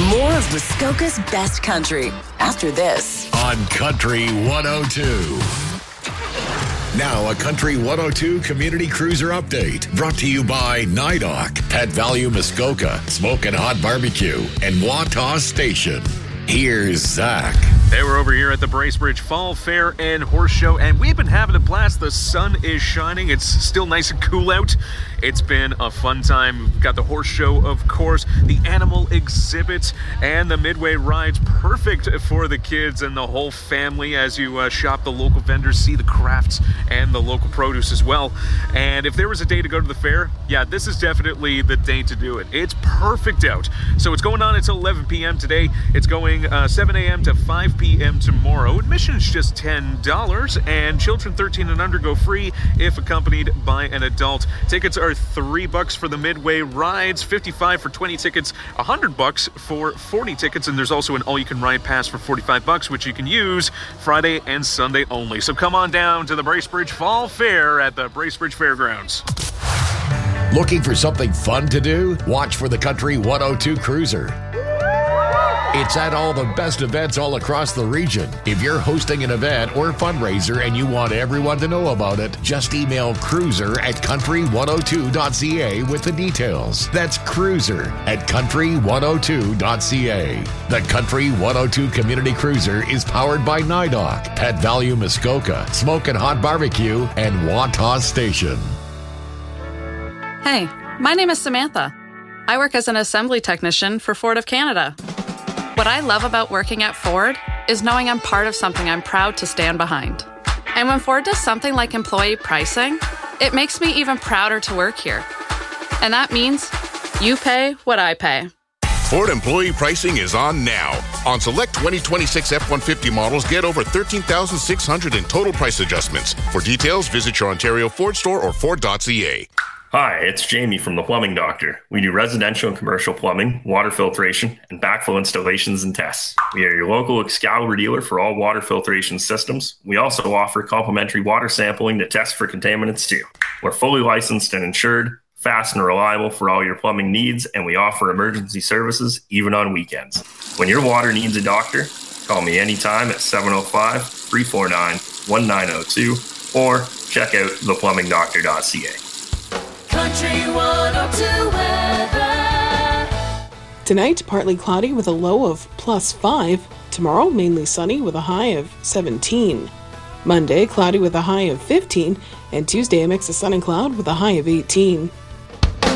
More of Muskoka's best country after this. On Country 102. Now a Country 102 Community Cruiser update brought to you by NIDOC, Pet Value Muskoka, Smokin' Hot Barbecue, and Wataw Station. Here's Zach. Hey, we're over here at the Bracebridge Fall Fair and Horse Show, and we've been having a blast. The sun is shining. It's still nice and cool out. It's been a fun time. We've got the horse show, of course, the animal exhibits, and the Midway rides. Perfect for the kids and the whole family as you shop the local vendors, see the crafts and the local produce as well. And if there was a day to go to the fair, yeah, this is definitely the day to do it. It's perfect out. So it's going on until 11 p.m. today. It's going 7 a.m. to 5 p.m. tomorrow. Admission is just $10, and children 13 and under go free if accompanied by an adult. Tickets are $3 for the Midway rides, $55 for 20 tickets, $100 for 40 tickets, and there's also an all-you-can-ride pass for $45, which you can use Friday and Sunday only. So come on down to the Bracebridge Fall Fair at the Bracebridge Fairgrounds. Looking for something fun to do? Watch for the Country 102 Cruiser. It's at all the best events all across the region. If you're hosting an event or fundraiser and you want everyone to know about it, just email cruiser@country102.ca with the details. That's cruiser@country102.ca. The Country 102 Community Cruiser is powered by NIDOC, Pet Value Muskoka, Smokin' Hot Barbecue, and Wataw Station. Hey, my name is Samantha. I work as an assembly technician for Ford of Canada. What I love about working at Ford is knowing I'm part of something I'm proud to stand behind. And when Ford does something like employee pricing, it makes me even prouder to work here. And that means you pay what I pay. Ford employee pricing is on now. On select 2026 F-150 models, get over $13,600 in total price adjustments. For details, visit your Ontario Ford store or Ford.ca. Hi, it's Jamie from The Plumbing Doctor. We do residential and commercial plumbing, water filtration, and backflow installations and tests. We are your local Excalibur dealer for all water filtration systems. We also offer complimentary water sampling to test for contaminants too. We're fully licensed and insured, fast and reliable for all your plumbing needs, and we offer emergency services even on weekends. When your water needs a doctor, call me anytime at 705-349-1902 or check out theplumbingdoctor.ca. Country 102 weather. Tonight, partly cloudy with a low of +5. Tomorrow, mainly sunny with a high of 17. Monday, cloudy with a high of 15. And Tuesday, a mix of sun and cloud with a high of 18.